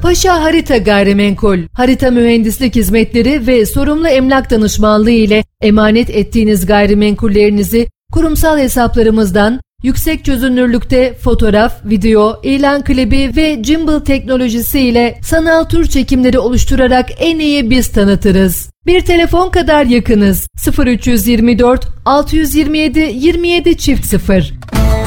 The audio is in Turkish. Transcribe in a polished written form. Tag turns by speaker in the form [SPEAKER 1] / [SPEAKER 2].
[SPEAKER 1] Paşa Harita Gayrimenkul, harita mühendislik hizmetleri ve sorumlu emlak danışmanlığı ile emanet ettiğiniz gayrimenkullerinizi kurumsal hesaplarımızdan yüksek çözünürlükte fotoğraf, video, ilan klibi ve gimbal teknolojisi ile sanal tur çekimleri oluşturarak en iyi biz tanıtırız. Bir telefon kadar yakınız. 0324 627 27 0